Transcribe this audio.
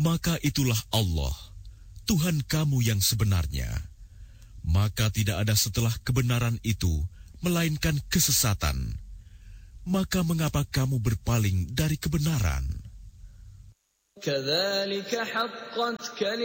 maka itulah Allah, Tuhan kamu yang sebenarnya. Maka tidak ada setelah kebenaran itu, melainkan kesesatan. Maka mengapa kamu berpaling dari kebenaran?